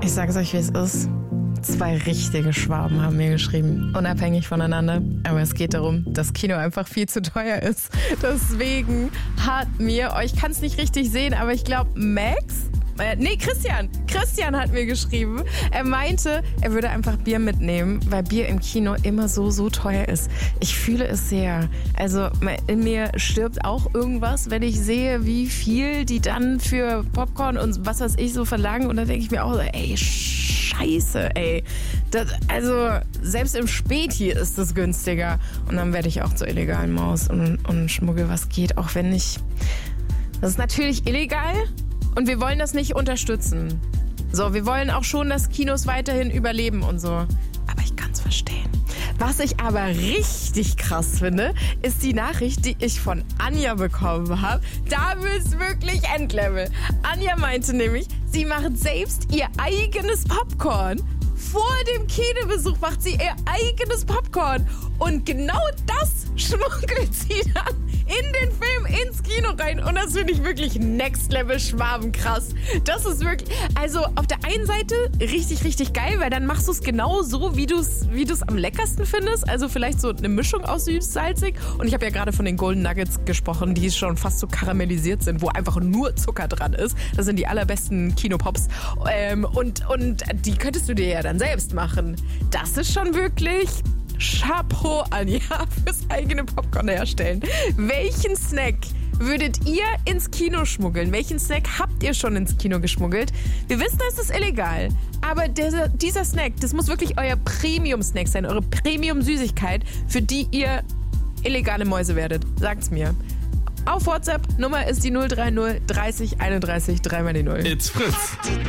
Ich sag's euch, wie es ist. 2 richtige Schwaben haben mir geschrieben, unabhängig voneinander. Aber es geht darum, dass Kino einfach viel zu teuer ist. Deswegen hat mir, ich kann es nicht richtig sehen, aber ich glaube Christian hat mir geschrieben. Er meinte, er würde einfach Bier mitnehmen, weil Bier im Kino immer so teuer ist. Ich fühle es sehr. Also in mir stirbt auch irgendwas, wenn ich sehe, wie viel die dann für Popcorn und was weiß ich so verlangen. Und dann denke ich mir auch so, ey, Scheiße, ey. Also selbst im Späti ist das günstiger. Und dann werde ich auch zur illegalen Maus und schmuggel, was geht. Auch wenn nicht... Das ist natürlich illegal. Und wir wollen das nicht unterstützen. So, wir wollen auch schon, dass Kinos weiterhin überleben und so. Aber ich kann es verstehen. Was ich aber richtig krass finde, ist die Nachricht, die ich von Anja bekommen habe. Da wird's wirklich Endlevel. Anja meinte nämlich, sie macht selbst ihr eigenes Popcorn. Vor dem Kinobesuch macht sie ihr eigenes Popcorn. Und genau das schmuggelt sie dann in den Film ins Kino rein. Und das finde ich wirklich Next Level Schwabenkrass. Das ist wirklich, also auf der einen Seite richtig geil, weil dann machst du es genau so, wie du es am leckersten findest. Also vielleicht so eine Mischung aus süß-salzig. Und ich habe ja gerade von den Golden Nuggets gesprochen, die schon fast so karamellisiert sind, wo einfach nur Zucker dran ist. Das sind die allerbesten Kinopops. Und die könntest du dir ja dann selbst machen. Das ist schon wirklich... Chapeau, Anja, fürs eigene Popcorn herstellen. Welchen Snack würdet ihr ins Kino schmuggeln? Welchen Snack habt ihr schon ins Kino geschmuggelt? Wir wissen, es ist illegal, aber dieser Snack, das muss wirklich euer Premium-Snack sein, eure Premium-Süßigkeit, für die ihr illegale Mäuse werdet. Sagt's mir. Auf WhatsApp, Nummer ist die 030 30 31 3 mal die 0. It's Fritz.